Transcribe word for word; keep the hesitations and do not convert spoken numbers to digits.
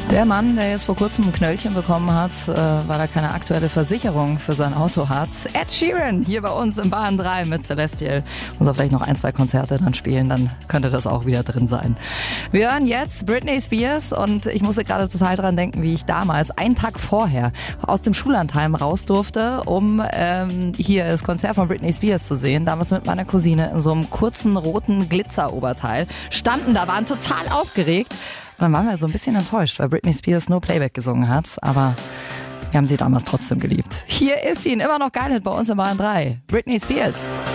Der Mann, der jetzt vor kurzem ein Knöllchen bekommen hat, äh, weil er keine aktuelle Versicherung für sein Auto hat. Ed Sheeran hier bei uns im Bahn drei mit Celestial. Muss er vielleicht noch ein, zwei Konzerte dann spielen, dann könnte das auch wieder drin sein. Wir hören jetzt Britney Spears und ich musste gerade total dran denken, wie ich damals, einen Tag vorher, aus dem Schullandheim raus durfte, um ähm, hier das Konzert von Britney Spears zu sehen. Damals mit meiner Cousine in so einem kurzen roten Glitzeroberteil. Standen da, waren total aufgeregt. Und dann waren wir so ein bisschen enttäuscht, weil Britney Spears nur Playback gesungen hat, aber wir haben sie damals trotzdem geliebt. Hier ist sie, immer noch geil bei uns im Bahn drei. Britney Spears.